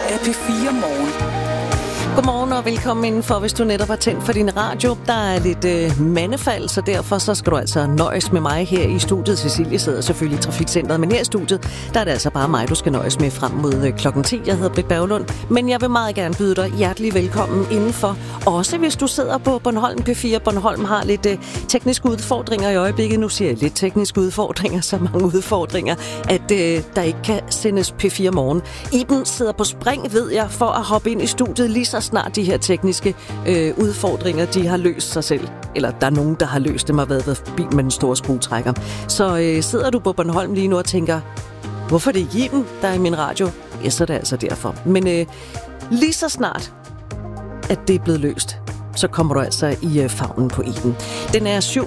af P4 Morgen. Godmorgen og velkommen indenfor, hvis du netop har tændt for din radio. Der er lidt mandefald, så derfor så skal du altså nøjes med mig her i studiet. Cecilie sidder selvfølgelig i Trafikcentret, men her i studiet, der er det altså bare mig, du skal nøjes med frem mod klokken 10. Jeg hedder Britt Berglund, men jeg vil meget gerne byde dig hjertelig velkommen indenfor. Også hvis du sidder på Bornholm P4. Bornholm har lidt tekniske udfordringer i øjeblikket. Nu siger jeg lidt tekniske udfordringer, så mange udfordringer, at der ikke kan sendes P4 Morgen. Iben sidder på spring, ved jeg, for at hoppe ind i studiet lige så snart de her tekniske udfordringer, de har løst sig selv. Eller der er nogen, der har løst dem og været forbi med den store skruetrækker. Så sidder du på Bornholm lige nu og tænker, hvorfor det er Iben, der er i min radio? Ja, så er det altså derfor. Men lige så snart, at det er blevet løst, så kommer du altså i favnen på Iben. Den er